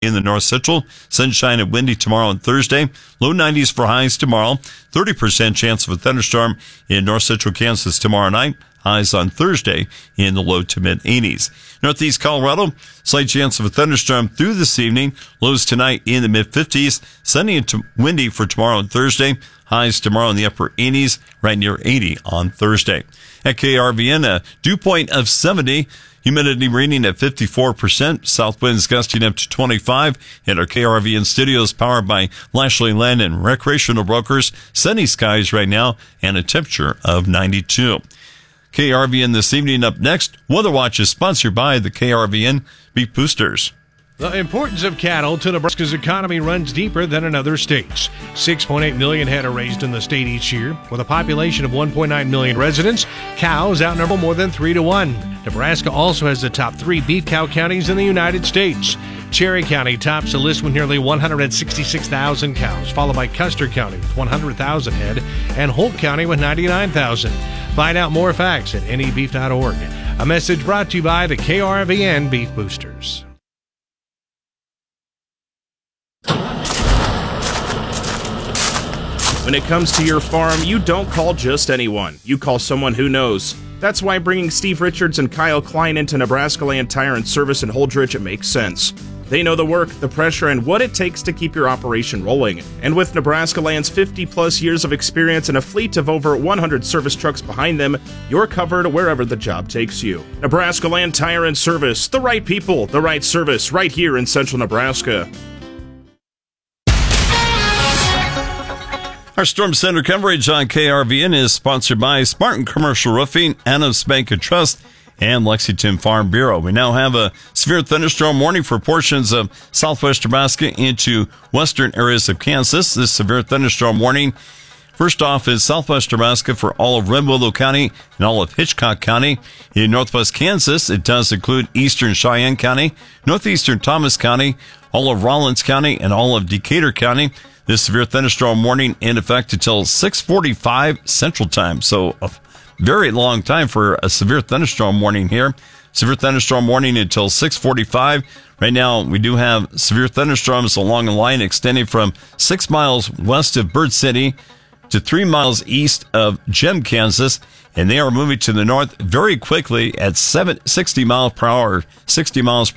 in the north central. Sunshine and windy tomorrow and Thursday. Low 90s for highs tomorrow. 30% chance of a thunderstorm in north central Kansas tomorrow night. Highs on Thursday in the low to mid 80s. Northeast Colorado, slight chance of a thunderstorm through this evening. Lows tonight in the mid 50s. Sunny and windy for tomorrow and Thursday. Highs tomorrow in the upper 80s, right near 80 on Thursday. At KRVN, a dew point of 70. Humidity reading at 54%. South winds gusting up to 25. And our KRVN studios powered by Lashley Land and Recreational Brokers. Sunny skies right now and a temperature of 92. KRVN this evening. Up next, Weather Watch is sponsored by the KRVN Beef Boosters. The importance of cattle to Nebraska's economy runs deeper than in other states. 6.8 million head are raised in the state each year. With a population of 1.9 million residents, cows outnumber more than 3-1. Nebraska also has the top 3 beef cow counties in the United States. Cherry County tops the list with nearly 166,000 cows, followed by Custer County with 100,000 head and Holt County with 99,000. Find out more facts at nebeef.org. A message brought to you by the KRVN Beef Boosters. When it comes to your farm, you don't call just anyone. You call someone who knows. That's why bringing Steve Richards and Kyle Klein into Nebraska Land Tire and Service in Holdridge makes sense. They know the work, the pressure, and what it takes to keep your operation rolling. And with Nebraska Land's 50-plus years of experience and a fleet of over 100 service trucks behind them, you're covered wherever the job takes you. Nebraska Land Tire and Service, the right people, the right service, right here in central Nebraska. Our Storm Center coverage on KRVN is sponsored by Spartan Commercial Roofing, Adams Bank and Trust, and Lexington Farm Bureau. We now have a severe thunderstorm warning for portions of southwest Nebraska into western areas of Kansas. This severe thunderstorm warning, first off, is southwest Nebraska for all of Red Willow County and all of Hitchcock County. In northwest Kansas, it does include eastern Cheyenne County, northeastern Thomas County, all of Rollins County, and all of Decatur County. This severe thunderstorm warning in effect until 6:45 Central Time. So a very long time for a severe thunderstorm warning here. Severe thunderstorm warning until 6:45. Right now, we do have severe thunderstorms along a line extending from 6 miles west of Bird City to 3 miles east of Gem, Kansas. And they are moving to the north very quickly at 60 miles per hour, 70 mile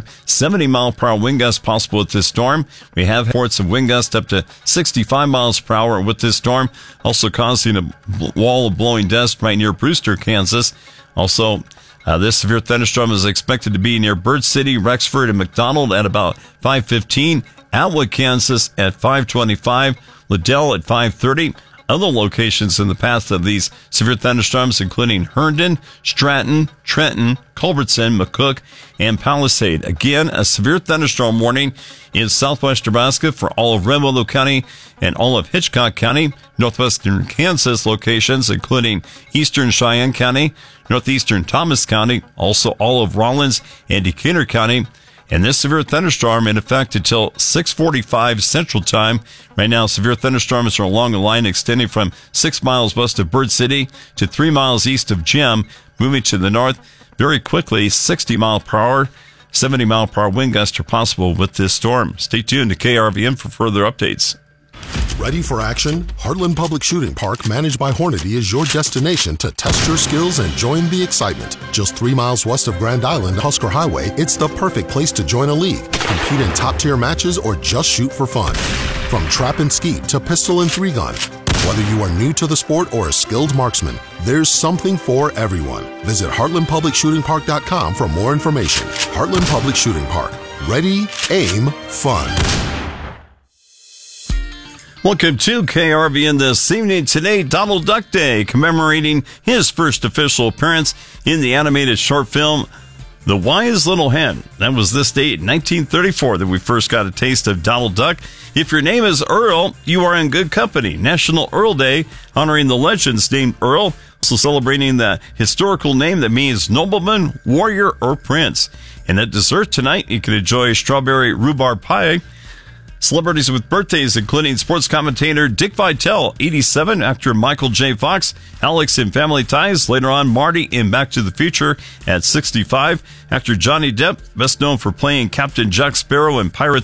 per hour wind gusts possible with this storm. We have reports of wind gusts up to 65 miles per hour with this storm, also causing a wall of blowing dust right near Brewster, Kansas. Also, this severe thunderstorm is expected to be near Bird City, Rexford, and McDonald at about 5:15, Atwood, Kansas at 5:25, Liddell at 5:30. Other locations in the path of these severe thunderstorms, including Herndon, Stratton, Trenton, Culbertson, McCook, and Palisade. Again, a severe thunderstorm warning in southwest Nebraska for all of Red Willow County and all of Hitchcock County, northwestern Kansas locations, including eastern Cheyenne County, northeastern Thomas County, also all of Rollins and Decatur County. And this severe thunderstorm in effect until 6:45 Central Time. Right now, severe thunderstorms are along a line extending from 6 miles west of Bird City to 3 miles east of Gem, moving to the north very quickly. 60 mile per hour, 70 mile per hour wind gusts are possible with this storm. Stay tuned to KRVN for further updates. Ready for action? Heartland Public Shooting Park, managed by Hornady, is your destination to test your skills and join the excitement. Just 3 miles west of Grand Island, Husker Highway, it's the perfect place to join a league, compete in top-tier matches, or just shoot for fun. From trap and skeet to pistol and 3-gun, whether you are new to the sport or a skilled marksman, there's something for everyone. Visit heartlandpublicshootingpark.com for more information. Heartland Public Shooting Park. Ready, aim, fun. Welcome to KRVN this evening. Today, Donald Duck Day, commemorating his first official appearance in the animated short film, The Wise Little Hen. That was this date, 1934, that we first got a taste of Donald Duck. If your name is Earl, you are in good company. National Earl Day, honoring the legends named Earl, also celebrating the historical name that means nobleman, warrior, or prince. And at dessert tonight, you can enjoy strawberry rhubarb pie. Celebrities with birthdays, including sports commentator Dick Vitale, 87, actor Michael J. Fox, Alex in Family Ties, later on Marty in Back to the Future at 65, actor Johnny Depp, best known for playing Captain Jack Sparrow in Pirates